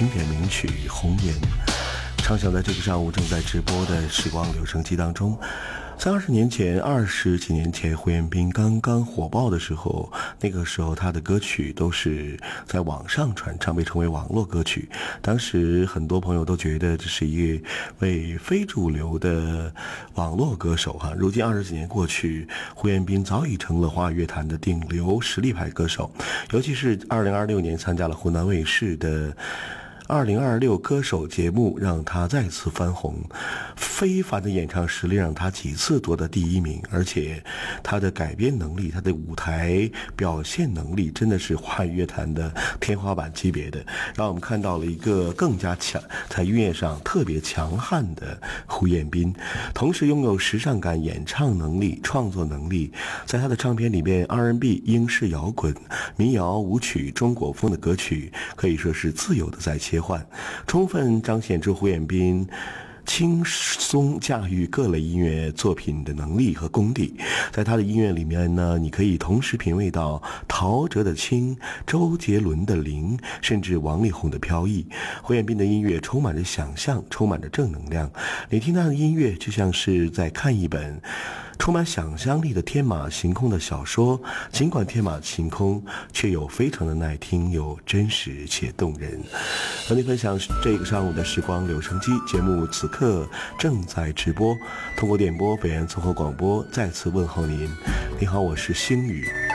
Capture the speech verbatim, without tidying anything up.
经典名曲《红颜》，唱响在这个上午正在直播的时光留声机当中。在二十年前二十几年前胡彦斌刚刚火爆的时候，那个时候他的歌曲都是在网上传唱，被称为网络歌曲。当时很多朋友都觉得这是一位非主流的网络歌手哈。如今二十几年过去，胡彦斌早已成了华语乐坛的顶流实力派歌手，尤其是二零二六年参加了湖南卫视的二零二六歌手节目，让他再次翻红。非凡的演唱实力让他几次夺得第一名，而且他的改编能力，他的舞台表现能力真的是华语乐坛的天花板级别的，让我们看到了一个更加强，在音乐上特别强悍的胡彦斌，同时拥有时尚感、演唱能力、创作能力。在他的唱片里面 R and B、 英式摇滚、民谣、舞曲、中国风的歌曲可以说是自由的在切换，充分彰显出胡彦斌轻松驾驭各类音乐作品的能力和功底。在他的音乐里面呢，你可以同时品味到陶喆的轻、周杰伦的灵，甚至王力宏的飘逸。胡彦斌的音乐充满着想象，充满着正能量，你听他的音乐就像是在看一本充满想象力的天马行空的小说，尽管天马行空，却又非常的耐听，又真实且动人。和您分享这个上午的时光留声机节目，此刻正在直播，通过电波北安综合广播再次问候您。你好，我是星宇。